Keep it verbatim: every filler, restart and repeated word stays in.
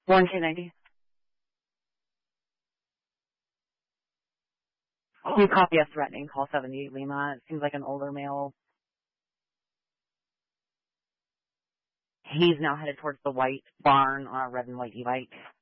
one K ninety. You copy a threatening call seventy-eight Lima. It seems like an older male. He's now headed towards the white barn on a red and white e-bike.